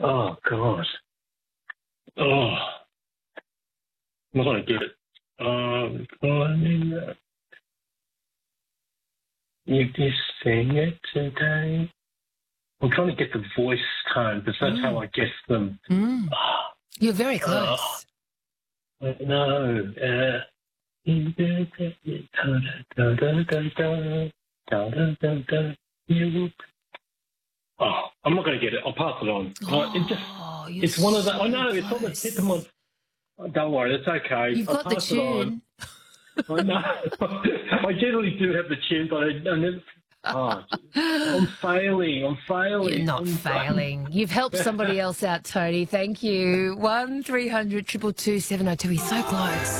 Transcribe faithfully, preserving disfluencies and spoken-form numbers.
Oh, God. Oh, I'm not going to get it. Um, uh, you just sing it today. I'm trying to get the voice tone because that's mm. how I guess them. Mm. Oh, You're very close. Uh, no. Uh, Oh, I'm not going to get it. I'll pass it on. Oh, it just, it's one of the. So I know it's on the tip of my. Oh, don't worry, it's okay. You've I'll got the pass tune. It on. I know. I generally do have the tune, but I, I never. Oh, I'm failing. I'm failing. You're not I'm failing. You've helped somebody else out, Tony. Thank you. One three hundred two two two seven oh two. He's so close.